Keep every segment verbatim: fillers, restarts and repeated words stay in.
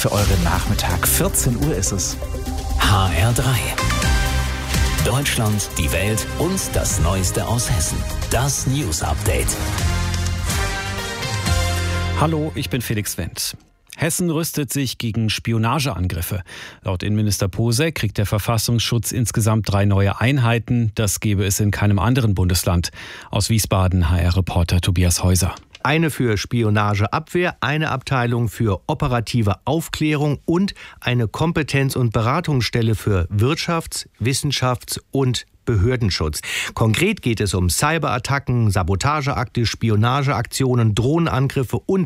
für euren Nachmittag. vierzehn Uhr ist es. H R drei. Deutschland, die Welt und das Neueste aus Hessen. Das News Update. Hallo, ich bin Felix Wendt. Hessen rüstet sich gegen Spionageangriffe. Laut Innenminister Posek kriegt der Verfassungsschutz insgesamt drei neue Einheiten. Das gebe es in keinem anderen Bundesland. Aus Wiesbaden H R-Reporter Tobias Häuser. Eine für Spionageabwehr, eine Abteilung für operative Aufklärung und eine Kompetenz- und Beratungsstelle für Wirtschafts-, Wissenschafts- und Behördenschutz. Konkret geht es um Cyberattacken, Sabotageakte, Spionageaktionen, Drohnenangriffe und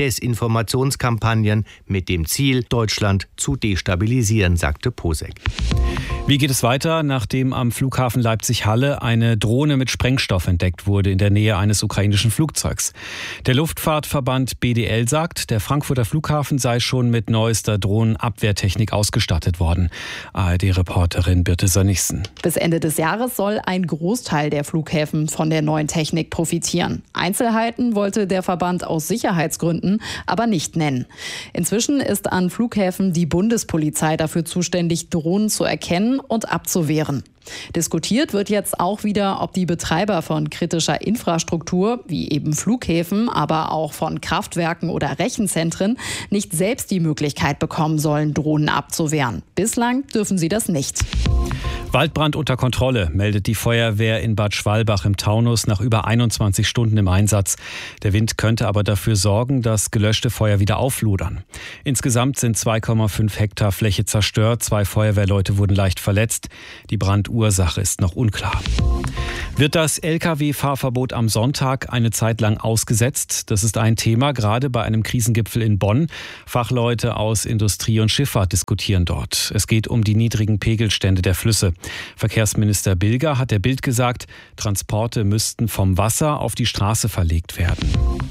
Desinformationskampagnen mit dem Ziel, Deutschland zu destabilisieren, sagte Posek. Wie geht es weiter, nachdem am Flughafen Leipzig-Halle eine Drohne mit Sprengstoff entdeckt wurde in der Nähe eines ukrainischen Flugzeugs? Der Luftfahrtverband B D L sagt, der Frankfurter Flughafen sei schon mit neuester Drohnenabwehrtechnik ausgestattet worden. A R D-Reporterin Birte Sönnigsen. Bis Ende des Jahres soll ein Großteil der Flughäfen von der neuen Technik profitieren. Einzelheiten wollte der Verband aus Sicherheitsgründen aber nicht nennen. Inzwischen ist an Flughäfen die Bundespolizei dafür zuständig, Drohnen zu erkennen und abzuwehren. Diskutiert wird jetzt auch wieder, ob die Betreiber von kritischer Infrastruktur, wie eben Flughäfen, aber auch von Kraftwerken oder Rechenzentren, nicht selbst die Möglichkeit bekommen sollen, Drohnen abzuwehren. Bislang dürfen sie das nicht. Waldbrand unter Kontrolle, meldet die Feuerwehr in Bad Schwalbach im Taunus nach über einundzwanzig Stunden im Einsatz. Der Wind könnte aber dafür sorgen, dass gelöschte Feuer wieder auflodern. Insgesamt sind zwei Komma fünf Hektar Fläche zerstört. Zwei Feuerwehrleute wurden leicht verletzt. Die Brandursache ist noch unklar. Wird das L K W-Fahrverbot am Sonntag eine Zeit lang ausgesetzt? Das ist ein Thema, gerade bei einem Krisengipfel in Bonn. Fachleute aus Industrie und Schifffahrt diskutieren dort. Es geht um die niedrigen Pegelstände der Flüsse. Verkehrsminister Bilger hat der Bild gesagt, Transporte müssten vom Wasser auf die Straße verlegt werden.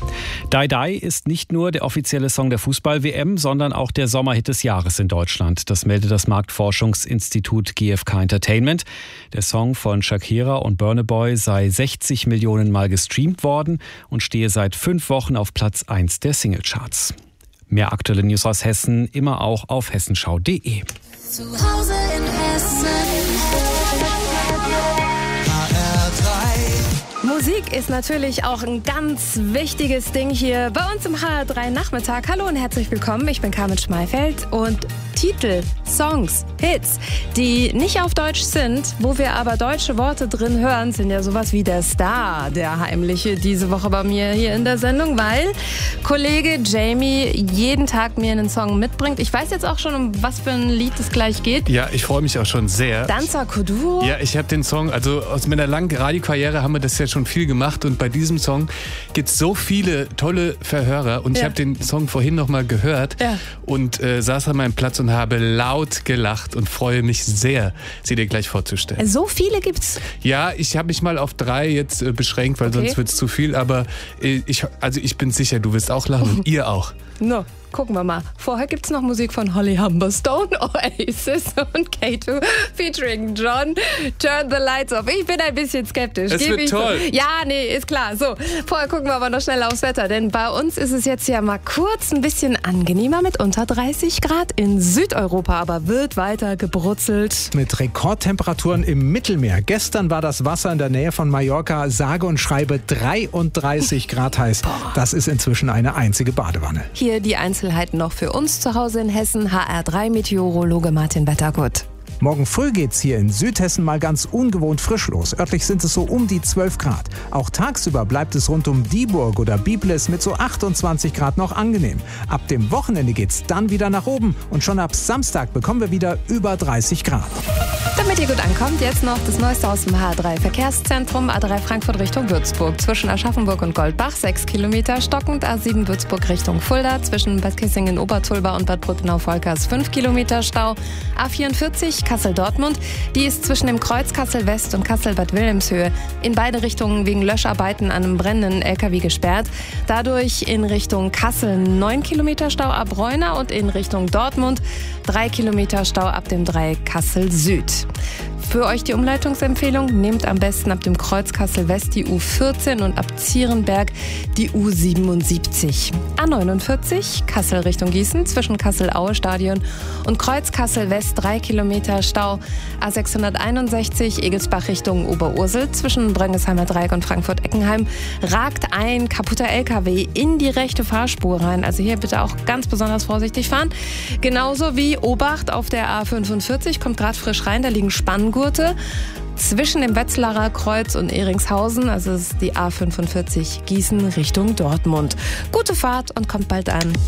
Die Die ist nicht nur der offizielle Song der Fußball-W M, sondern auch der Sommerhit des Jahres in Deutschland. Das meldet das Marktforschungsinstitut G F K Entertainment. Der Song von Shakira und Burna Boy sei sechzig Millionen Mal gestreamt worden und stehe seit fünf Wochen auf Platz eins der Singlecharts. Mehr aktuelle News aus Hessen immer auch auf hessenschau punkt de. Zu Hause in Hessen. Musik ist natürlich auch ein ganz wichtiges Ding hier bei uns im H R drei Nachmittag. Hallo und herzlich willkommen, ich bin Carmen Schmeifeld und Titel, Songs, Hits, die nicht auf Deutsch sind, wo wir aber deutsche Worte drin hören, sind ja sowas wie der Star, der Heimliche, diese Woche bei mir hier in der Sendung, weil Kollege Jamie jeden Tag mir einen Song mitbringt. Ich weiß jetzt auch schon, um was für ein Lied es gleich geht. Ja, ich freue mich auch schon sehr. Danza Kuduro? Ja, ich habe den Song, also aus meiner langen Radiokarriere haben wir das ja schon viel gemacht und bei diesem Song gibt es so viele tolle Verhörer und ja. Ich habe den Song vorhin nochmal gehört ja. und äh, saß an meinem Platz und habe laut gelacht und freue mich sehr, sie dir gleich vorzustellen. So viele gibt's? Ja, ich habe mich mal auf drei jetzt äh, beschränkt, weil okay. sonst wird es zu viel, aber äh, ich, also ich bin sicher, du wirst auch lachen und ihr auch. No. Gucken wir mal. Vorher gibt es noch Musik von Holly Humberstone, Oasis und K zwei featuring John. Turn the Lights Off. Ich bin ein bisschen skeptisch. Es wird toll. So. Ja, nee, ist klar. So, vorher gucken wir aber noch schnell aufs Wetter, denn bei uns ist es jetzt ja mal kurz ein bisschen angenehmer mit unter dreißig Grad. In Südeuropa aber wird weiter gebrutzelt. Mit Rekordtemperaturen im Mittelmeer. Gestern war das Wasser in der Nähe von Mallorca sage und schreibe dreiunddreißig Grad heiß. Boah. Das ist inzwischen eine einzige Badewanne. Hier die Einzelheiten noch für uns zu Hause in Hessen. H R drei Meteorologe Martin Wettergut. Morgen früh geht's hier in Südhessen mal ganz ungewohnt frisch los. Örtlich sind es so um die zwölf Grad. Auch tagsüber bleibt es rund um Dieburg oder Biblis mit so achtundzwanzig Grad noch angenehm. Ab dem Wochenende geht's dann wieder nach oben und schon ab Samstag bekommen wir wieder über dreißig Grad. Damit ihr gut ankommt, jetzt noch das Neueste aus dem H R drei Verkehrszentrum. A drei Frankfurt Richtung Würzburg. Zwischen Aschaffenburg und Goldbach sechs Kilometer stockend. A sieben Würzburg Richtung Fulda. Zwischen Bad Kissingen-Obertulba und Bad Brückenau-Volkers fünf Kilometer Stau. A vierundvierzig Kassel-Dortmund. Die ist zwischen dem Kreuz Kassel-West und Kassel-Bad Wilhelmshöhe in beide Richtungen wegen Löscharbeiten an einem brennenden L K W gesperrt. Dadurch in Richtung Kassel neun Kilometer Stau ab Reuna und in Richtung Dortmund drei Kilometer Stau ab dem Dreieck Kassel Süd. Zeit. Für euch die Umleitungsempfehlung, nehmt am besten ab dem Kreuz Kassel West die U vierzehn und ab Zierenberg die U siebenundsiebzig. A neunundvierzig, Kassel Richtung Gießen, zwischen Kassel-Aue-Stadion und Kreuz Kassel West drei Kilometer Stau. A sechshunderteinundsechzig, Egelsbach Richtung Oberursel, zwischen Bröngesheimer Dreieck und Frankfurt-Eckenheim, ragt ein kaputter L K W in die rechte Fahrspur rein. Also hier bitte auch ganz besonders vorsichtig fahren. Genauso wie Obacht auf der A fünfundvierzig, kommt gerade frisch rein, da liegen Spanngurte zwischen dem Wetzlarer Kreuz und Ehringshausen, also es ist die A fünfundvierzig Gießen Richtung Dortmund. Gute Fahrt und kommt bald an.